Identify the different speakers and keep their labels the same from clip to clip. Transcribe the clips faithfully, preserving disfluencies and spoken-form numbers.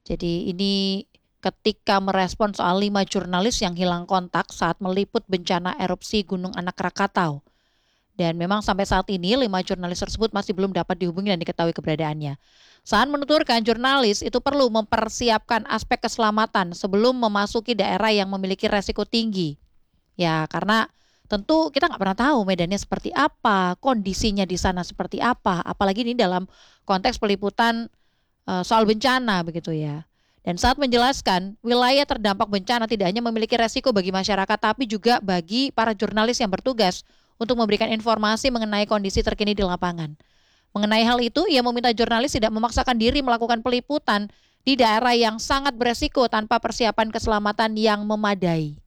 Speaker 1: Jadi ini ketika merespon soal lima jurnalis yang hilang kontak saat meliput bencana erupsi Gunung Anak Rakatau. Dan memang sampai saat ini lima jurnalis tersebut masih belum dapat dihubungi dan diketahui keberadaannya. Saan menuturkan jurnalis itu perlu mempersiapkan aspek keselamatan sebelum memasuki daerah yang memiliki resiko tinggi. Ya, karena tentu kita nggak pernah tahu medannya seperti apa, kondisinya di sana seperti apa, apalagi ini dalam konteks peliputan uh, soal bencana begitu ya. Dan saat menjelaskan, wilayah terdampak bencana tidak hanya memiliki resiko bagi masyarakat, tapi juga bagi para jurnalis yang bertugas untuk memberikan informasi mengenai kondisi terkini di lapangan. Mengenai hal itu, ia meminta jurnalis tidak memaksakan diri melakukan peliputan di daerah yang sangat beresiko tanpa persiapan keselamatan yang memadai.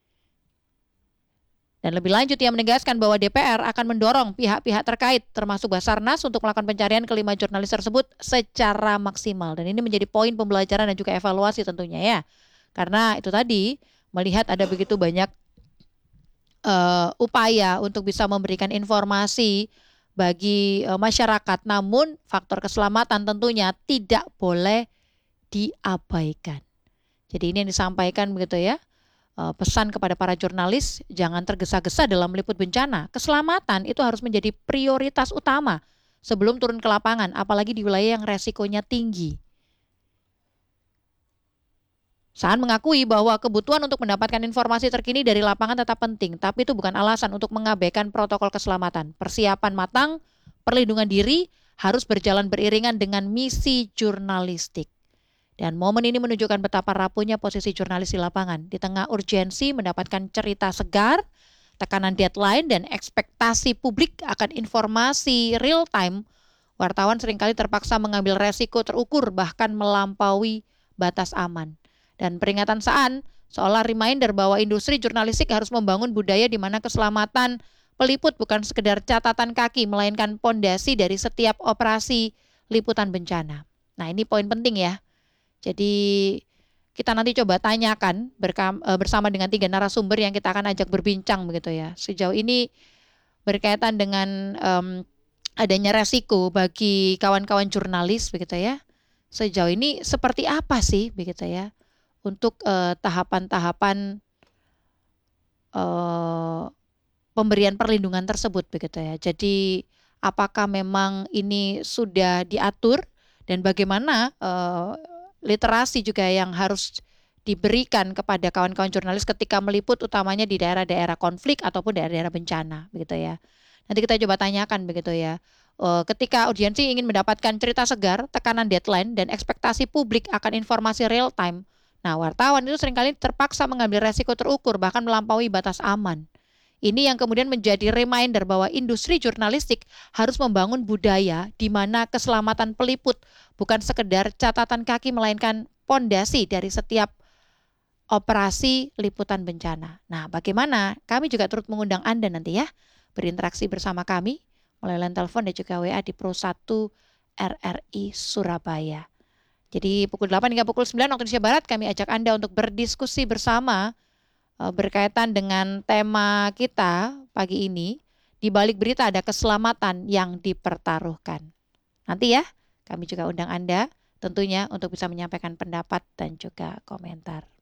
Speaker 1: Dan lebih lanjut, ia menegaskan bahwa D P R akan mendorong pihak-pihak terkait termasuk Basarnas untuk melakukan pencarian kelima jurnalis tersebut secara maksimal. Dan ini menjadi poin pembelajaran dan juga evaluasi tentunya ya. Karena itu tadi, melihat ada begitu banyak uh, upaya untuk bisa memberikan informasi bagi uh, masyarakat. Namun faktor keselamatan tentunya tidak boleh diabaikan. Jadi ini yang disampaikan begitu ya. Pesan kepada para jurnalis, jangan tergesa-gesa dalam meliput bencana. Keselamatan itu harus menjadi prioritas utama sebelum turun ke lapangan, apalagi di wilayah yang resikonya tinggi. Saan mengakui bahwa kebutuhan untuk mendapatkan informasi terkini dari lapangan tetap penting, tapi itu bukan alasan untuk mengabaikan protokol keselamatan. Persiapan matang, perlindungan diri harus berjalan beriringan dengan misi jurnalistik. Dan momen ini menunjukkan betapa rapuhnya posisi jurnalis di lapangan. Di tengah urgensi mendapatkan cerita segar, tekanan deadline, dan ekspektasi publik akan informasi real time, wartawan seringkali terpaksa mengambil resiko terukur bahkan melampaui batas aman. Dan peringatan Saan seolah reminder bahwa industri jurnalistik harus membangun budaya di mana keselamatan peliput bukan sekedar catatan kaki, melainkan pondasi dari setiap operasi liputan bencana. Nah, ini poin penting ya. Jadi kita nanti coba tanyakan berkam, bersama dengan tiga narasumber yang kita akan ajak berbincang begitu ya. Sejauh ini berkaitan dengan um, adanya resiko bagi kawan-kawan jurnalis begitu ya. Sejauh ini seperti apa sih begitu ya untuk uh, tahapan-tahapan uh, pemberian perlindungan tersebut begitu ya. Jadi apakah memang ini sudah diatur dan bagaimana uh, literasi juga yang harus diberikan kepada kawan-kawan jurnalis ketika meliput utamanya di daerah-daerah konflik ataupun daerah-daerah bencana begitu ya. Nanti kita coba tanyakan begitu ya. Ketika audiensi ingin mendapatkan cerita segar, tekanan deadline dan ekspektasi publik akan informasi real time. Nah, wartawan itu seringkali terpaksa mengambil resiko terukur bahkan melampaui batas aman. Ini yang kemudian menjadi reminder bahwa industri jurnalistik harus membangun budaya di mana keselamatan peliput bukan sekedar catatan kaki melainkan pondasi dari setiap operasi liputan bencana. Nah, bagaimana? Kami juga turut mengundang Anda nanti ya berinteraksi bersama kami melalui line telepon dan juga W A di Pro satu R R I Surabaya. Jadi pukul delapan hingga pukul sembilan waktu Indonesia Barat kami ajak Anda untuk berdiskusi bersama berkaitan dengan tema kita pagi ini. Di balik berita ada keselamatan yang dipertaruhkan. Nanti ya, kami juga undang Anda tentunya untuk bisa menyampaikan pendapat dan juga komentar.